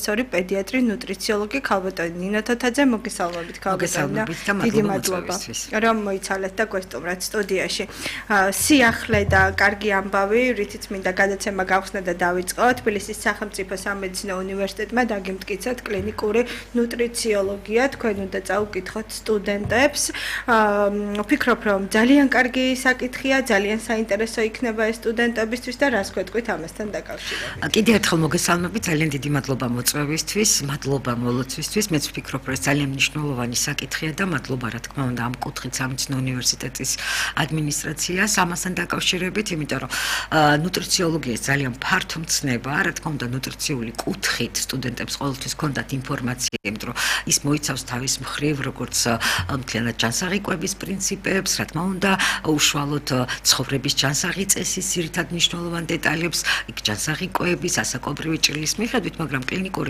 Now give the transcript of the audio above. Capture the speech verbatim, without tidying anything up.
პროფესორი, პედიატრი, ნუტრიციოლოგი ქალბატონი ნინო თოთაძე, მოგესალმებით ქალბატონი. დიდი მადლობა, რომ მოიცალეთ და გვესტუმრეთ სტუდიაში. სიახლე და კარგი ამბავი, რითიც მინდა გადაცემა გავხსნა და დავიწყო. თბილისის სახელმწიფო სამედიცინო უნივერსიტეტმა დაგიმტკიცეთ კლინიკური ნუტრიციოლოგია. თქვენ უნდა წაუკითხოთ სტუდენტებს. ვფიქრობ, რომ ძალიან კარგი საკითხია, ძალიან საინტერესო იქნება ეს სტუდენტებისთვის და რას გვეტყვით ამასთან დაკავშირებით. კიდევ ერთხელ მოგესალმებით, ძალიან დიდი მადლობა მოწვევისთვის, მადლობა მოლოცვისთვის. მეც ვფიქრობ, რომ ეს ძალიან მნიშვნელოვანი საკითხია და მადლობა რა თქმა უნდა ამ კუთხით სამედიცინო უნივერსიტეტის ადმინისტრაციას ამასთან დაკავშირებით, იმიტომ რომ ნუტრიციოლოგია ძალიან ფართო მცნება, რა თქმა უნდა ნუტრიციული კუთხით სტუდენტებს ყოველთვის ჰქონდათ ინფორმაცია, იმიტომ რომ ის მოიცავს თავის მხრივ როგორც მთლიანად ჯანსაღი კვების პრინციპებს, რა თქმა უნდა უშუალოდ ცხოვრების ჯანსაღი წესის ძირითად მნიშვნელოვან დეტალებს, იქ ჯანსაღი კვების, ასაკობრივი ჭრილის მიხედვით, მაგრამ კლინიკური